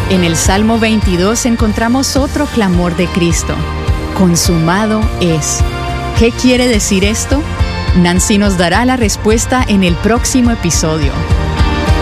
En el Salmo 22 encontramos otro clamor de Cristo: consumado es. ¿Qué quiere decir esto? Nancy nos dará la respuesta en el próximo episodio.